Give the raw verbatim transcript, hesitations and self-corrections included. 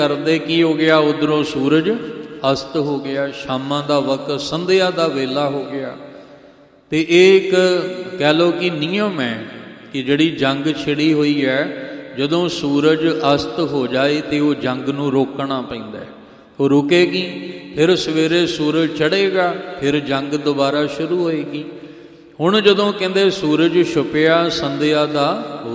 ਕਰਦੇ ਕੀ ਹੋ ਗਿਆ, ਉਧਰੋਂ ਸੂਰਜ ਅਸਤ ਹੋ ਗਿਆ, ਸ਼ਾਮਾਂ ਦਾ ਵਕਤ, ਸੰਧਿਆ ਦਾ ਵੇਲਾ ਹੋ ਗਿਆ। ਤੇ ਇਹ ਇੱਕ ਕਹਿ ਲਓ ਕਿ ਨਿਯਮ ਹੈ ਕਿ ਜਿਹੜੀ ਜੰਗ ਛਿੜੀ ਹੋਈ ਹੈ, ਜਦੋਂ ਸੂਰਜ ਅਸਤ ਹੋ ਜਾਏ ਤੇ ਉਹ ਜੰਗ ਨੂੰ ਰੋਕਣਾ ਪੈਂਦਾ ਹੈ। ਉਹ ਰੁਕੇਗੀ, ਫਿਰ ਸਵੇਰੇ ਸੂਰਜ ਚੜ੍ਹੇਗਾ, ਫਿਰ ਜੰਗ ਦੁਬਾਰਾ ਸ਼ੁਰੂ ਹੋਏਗੀ। ਹੁਣ ਜਦੋਂ ਕਹਿੰਦੇ ਸੂਰਜ ਛੁਪਿਆ, ਸੰਧਿਆ ਦਾ